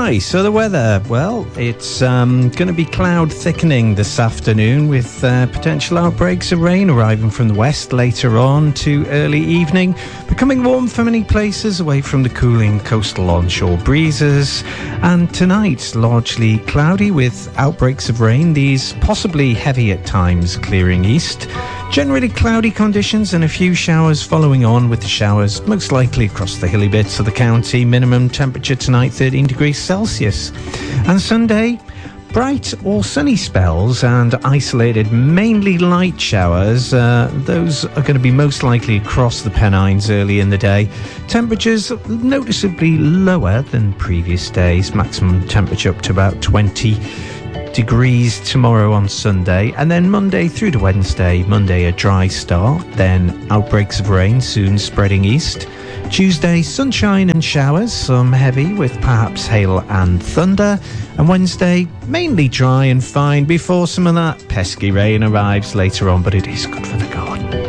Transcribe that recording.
Right, so the weather, well, it's going to be cloud thickening this afternoon with potential outbreaks of rain arriving from the west later on to early evening, becoming warm for many places away from the cooling coastal onshore breezes. And tonight, largely cloudy with outbreaks of rain, these possibly heavy at times clearing east. Generally cloudy conditions and a few showers following on, with the showers most likely across the hilly bits of the county. Minimum temperature tonight 13 degrees Celsius. And Sunday, bright or sunny spells and isolated mainly light showers. Those are going to be most likely across the Pennines early in the day. Temperatures noticeably lower than previous days. Maximum temperature up to about 20 degrees tomorrow on Sunday, and then Monday through to Wednesday. Monday a dry start, then outbreaks of rain soon spreading east. Tuesday sunshine and showers, some heavy with perhaps hail and thunder, and Wednesday mainly dry and fine before some of that pesky rain arrives later on, but it is good for the garden.